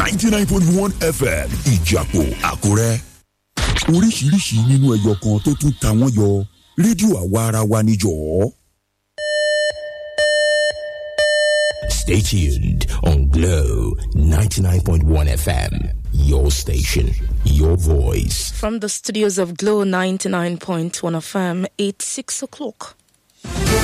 99.1 FM Ìjàpọ̀ Àkúrẹ́. Oríṣiríṣi nínú ẹyọ kan tó tún ta wọ́n yọ. Rédíò àwa ara wa ni jọ̀ọ́. Stay tuned on Glow 99.1 FM. Your station, your voice. From the studios of Glow 99.1 FM, it's 6 o'clock.